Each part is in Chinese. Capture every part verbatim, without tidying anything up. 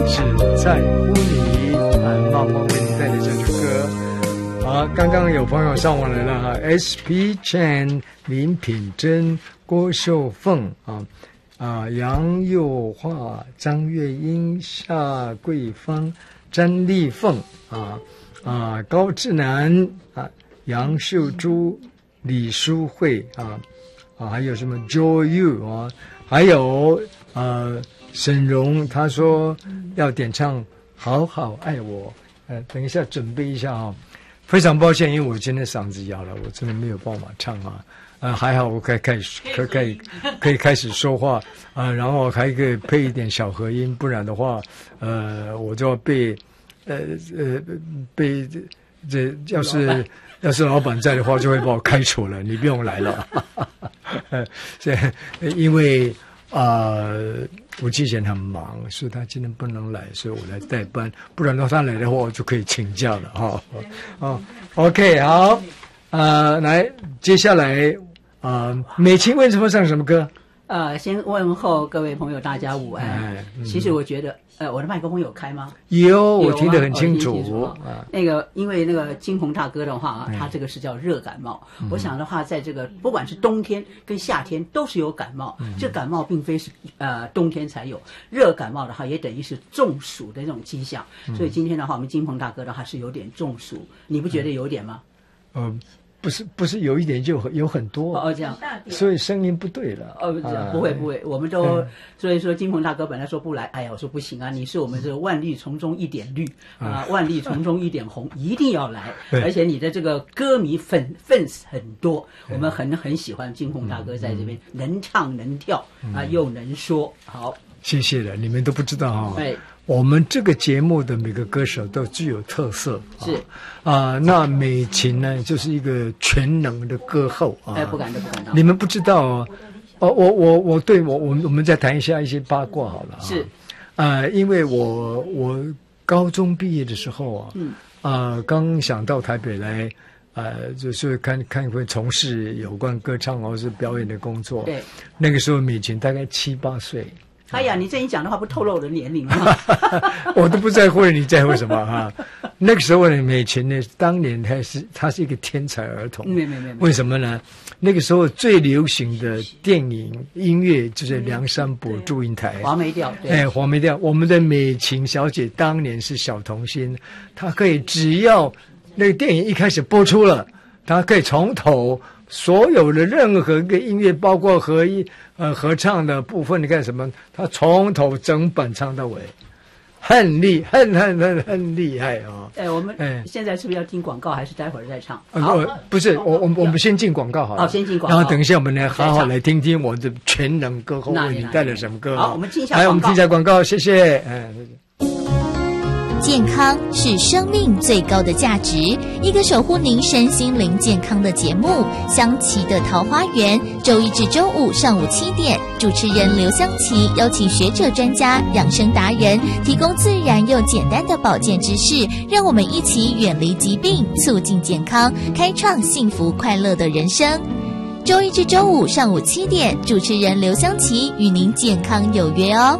是在乎你啊，茂茂为你带来这首歌。好，刚刚有朋友上网来了哈 ，S P Chan、林品珍、郭秀凤啊啊，杨幼桦、张月英、夏桂芳、詹丽凤啊啊，高志南啊，杨秀珠、李淑慧啊啊，还有什么 Joy You 啊，还有呃沈荣，他说要点唱《好好爱我》，呃，等一下准备一下啊。非常抱歉，因为我今天嗓子哑了，我真的没有办法唱啊。呃，还好我可以开始，可可以可以开始说话啊、呃，然后还可以配一点小和音，不然的话，呃，我就要被呃呃被这要是要是老板在的话，就会把我开除了，你不用来了。这因为啊。呃我之前很忙，所以他今天不能来，所以我来代班。不然的话，他来的话，我就可以请假了哈。哦 ，OK， 好，呃，来，接下来，呃，美琴为什么唱什么歌？ 呃，先问候各位朋友，大家午安。哎嗯、其实我觉得，呃，我的麦克风有开吗？ 有，我听得很清楚。 哦、啊，那个，因为那个金鹏大哥的话啊，他这个是叫热感冒。嗯、我想的话，在这个不管是冬天跟夏天都是有感冒。嗯、这感冒并非是呃冬天才有，热感冒的话也等于是中暑的这种迹象。嗯、所以今天的话，我们金鹏大哥的话是有点中暑，你不觉得有点吗？ 嗯。呃不是不是有一点就有很多哦，这样， 所以声音不对了。 哦，这样、啊、不会不会，我们都、嗯、所以说金鹏大哥本来说不来，哎呀，我说不行啊，你是我们这个万绿丛中一点绿啊、呃，万绿丛中一点红，一定要来，而且你的这个歌迷粉粉丝很多，我们很很喜欢金鹏大哥在这边、嗯、能唱能跳、嗯、啊，又能说，好， 谢谢了，你们都不知道哈、哦。 哎。 我们这个节目的每个歌手都具有特色， 是啊、呃，那美琴呢，就是一个全能的歌后啊。 哎，不敢的，不敢当。 你们不知道哦，哦，我我我对我我们我们再谈一下一些八卦好了、啊。 是， 呃，因为我我高中毕业的时候啊，嗯，啊、呃，刚想到台北来，呃，就是看看会从事有关歌唱或是表演的工作。 对， 那个时候美琴大概七八岁。 哎呀，你这一讲的话，不透露我的年龄吗？ 我都不在乎了，你在乎什么哈？那个时候的美琴呢，当年她是她是一个天才儿童， 没没没， 为什么呢？那个时候最流行的电影音乐就是梁山伯祝英台， 黄梅调， 哎，黄梅调。我们的美琴小姐当年是小童星，她可以只要那个电影一开始播出了，她可以从头。所有的任何一个音乐，包括合一呃合唱的部分，你看什么？他从头整本唱到尾，很厉很很很很厉害啊、哦！ 哎，我们现在是不是要听广告，还是待会儿再唱？ 好，呃、不是，我我我们先进广告好了。 哦，先进广告。 然后等一下我们来好好来听听我的全能歌后为你带来什么歌。 好，我们听一下广告。 来，我们听一下广告，谢谢。哎。 健康是生命最高的价值，一个守护您身心灵健康的节目《香琪的桃花源》，周一至周五上午七点，主持人刘香琪邀请学者专家、养生达人，提供自然又简单的保健知识，让我们一起远离疾病，促进健康，开创幸福快乐的人生。周一至周五上午七点，主持人刘香琪与您健康有约哦。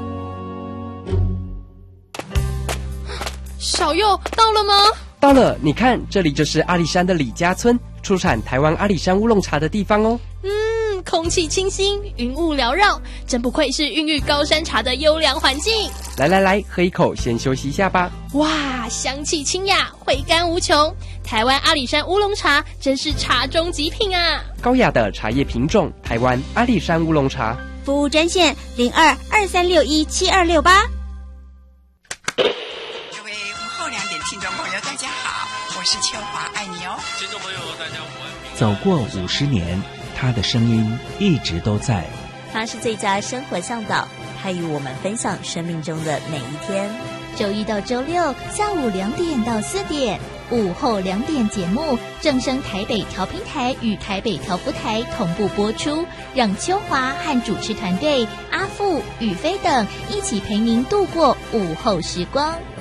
小佑到了吗？ 到了，你看，这里就是阿里山的李家村，出产台湾阿里山乌龙茶的地方哦。 嗯，空气清新，云雾缭绕，真不愧是孕育高山茶的优良环境。 来来来，喝一口，先休息一下吧。 哇，香气清雅，回甘无穷。台湾阿里山乌龙茶真是茶中极品啊！ 高雅的茶叶品种，台湾阿里山乌龙茶。 服务专线零二二三六一七二六八。 听众朋友大家好，我是秋华，爱你哦。 听众朋友大家午安。 走过五十年，他的声音一直都在。 他是最佳生活向导，他与我们分享生命中的每一天。 周一到周六下午两点到四点，午后两点节目正声台北调频台与台北调福台同步播出，让秋华和主持团队阿富、宇飞等一起陪您度过午后时光。